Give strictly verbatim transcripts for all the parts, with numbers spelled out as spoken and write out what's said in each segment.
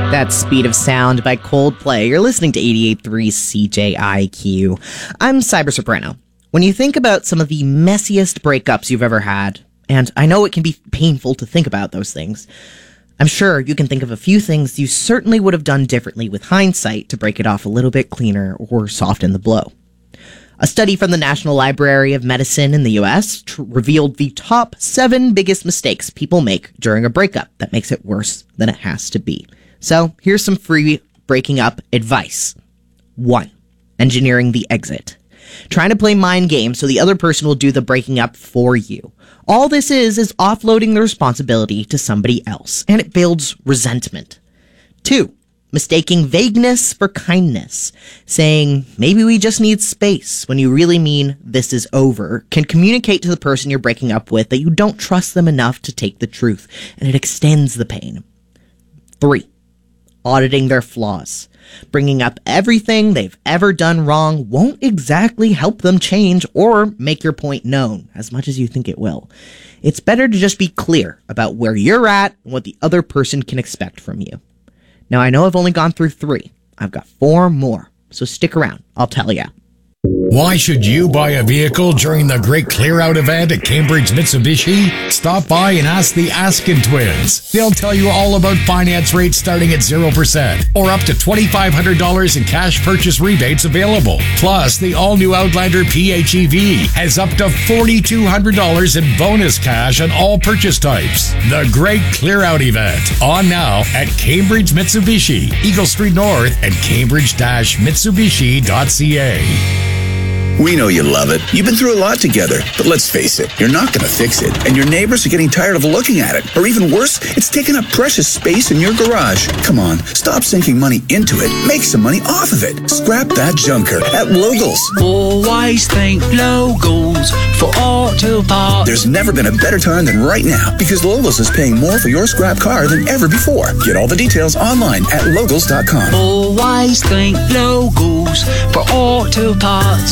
That's Speed of Sound by Coldplay. You're listening to eighty-eight point three C J I Q. I'm Cyber Soprano. When you think about some of the messiest breakups you've ever had, and I know it can be painful to think about those things, I'm sure you can think of a few things you certainly would have done differently with hindsight to break it off a little bit cleaner or soften the blow. A study from the National Library of Medicine in the U S tr- revealed the top seven biggest mistakes people make during a breakup that makes it worse than it has to be. So, here's some free breaking up advice. One, engineering the exit. Trying to play mind games so the other person will do the breaking up for you. All this is is offloading the responsibility to somebody else, and it builds resentment. Two, mistaking vagueness for kindness. Saying, maybe we just need space, when you really mean this is over, can communicate to the person you're breaking up with that you don't trust them enough to take the truth, and it extends the pain. Three, auditing their flaws. Bringing up everything they've ever done wrong won't exactly help them change or make your point known, as much as you think it will. It's better to just be clear about where you're at and what the other person can expect from you. Now, I know I've only gone through three. I've got four more, so stick around. I'll tell ya. Why should you buy a vehicle during the Great Clear Out event at Cambridge Mitsubishi? Stop by and ask the Askin twins. They'll tell you all about finance rates starting at zero percent or up to twenty-five hundred dollars in cash purchase rebates available. Plus, the all-new Outlander P H E V has up to four thousand two hundred dollars in bonus cash on all purchase types. The Great Clear Out event, on now at Cambridge Mitsubishi, Eagle Street North and cambridge dash mitsubishi dot c a. We know you love it. You've been through a lot together. But let's face it, you're not going to fix it. And your neighbors are getting tired of looking at it. Or even worse, it's taking up precious space in your garage. Come on, stop sinking money into it. Make some money off of it. Scrap that junker at Logos. Always think Logos for auto parts. There's never been a better time than right now because Logos is paying more for your scrap car than ever before. Get all the details online at logos dot com. Always think Logos for auto parts.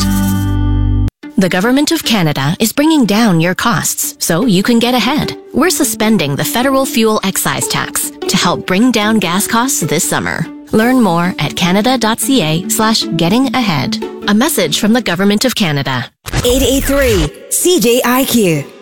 The Government of Canada is bringing down your costs so you can get ahead. We're suspending the federal fuel excise tax to help bring down gas costs this summer. Learn more at canada.ca slash getting ahead. A message from the Government of Canada. eight eight three C J I Q.